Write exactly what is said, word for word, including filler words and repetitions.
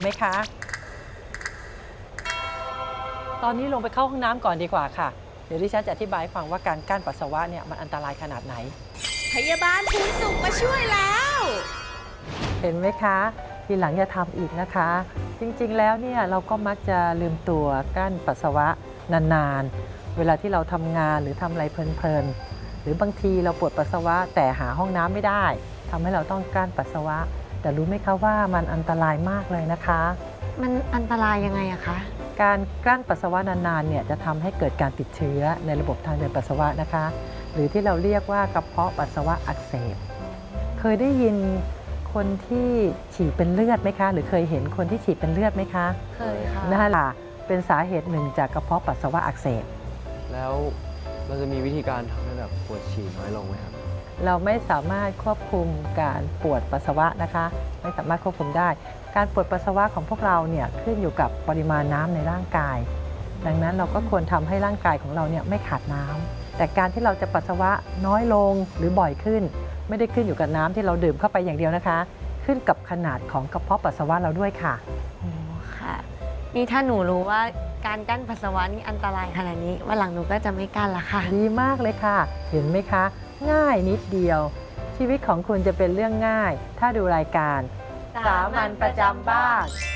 ไหมคะตอนนี้ลงไปเข้าห้องน้ำก่อนดีกว่าค่ะเดี๋ยวดิฉันจะอธิบายให้ฟังว่าการกั้นปัสสาวะเนี่ยมันอันตรายขนาดไหนพยาบาลภูนสุขมาช่วยแล้วเห็นไหมคะทีหลังอย่าทำอีกนะคะจริงๆแล้วเนี่ยเราก็มักจะลืมตัวกั้นปัสสาวะนานๆเวลาที่เราทำงานหรือทำอะไรเพลินๆหรือบางทีเราปวดปัสสาวะแต่หาห้องน้ำไม่ได้ทำให้เราต้องกั้นปัสสาวะแต่รู้ไหมคะว่ามันอันตรายมากเลยนะคะมันอันตรายยังไงอะคะการกลั้นปัสสาวะนานๆเนี่ยจะทำให้เกิดการติดเชื้อในระบบทางเดินปัสสาวะนะคะหรือที่เราเรียกว่ากระเพาะปัสสาวะอักเสบเคยได้ยินคนที่ฉี่เป็นเลือดไหมคะหรือเคยเห็นคนที่ฉี่เป็นเลือดไหมคะเคยค่ะนั่นแหละเป็นสาเหตุหนึ่งจากกระเพาะปัสสาวะอักเสบแล้วเราจะมีวิธีการทำให้แบบปวดฉี่น้อยลงไหมครับเราไม่สามารถควบคุมการปวดปัสสาวะนะคะไม่สามารถควบคุมได้การปวดปัสสาวะของพวกเราเนี่ยขึ้นอยู่กับปริมาณน้ำในร่างกายดังนั้นเราก็ควรทำให้ร่างกายของเราเนี่ยไม่ขาดน้ำแต่การที่เราจะปัสสาวะน้อยลงหรือบ่อยขึ้นไม่ได้ขึ้นอยู่กับน้ำที่เราดื่มเข้าไปอย่างเดียวนะคะขึ้นกับขนาดของกระเพาะปัสสาวะเราด้วยค่ะโอ้ค่ะนี่ถ้าหนูรู้ว่าการกั้นปัสสาวะนี่อันตรายขนาดนี้วันหลังหนูก็จะไม่กั้นละค่ะดีมากเลยค่ะเห็นไหมคะง่ายนิดเดียวชีวิตของคุณจะเป็นเรื่องง่ายถ้าดูรายการสามัญประจำบ้าน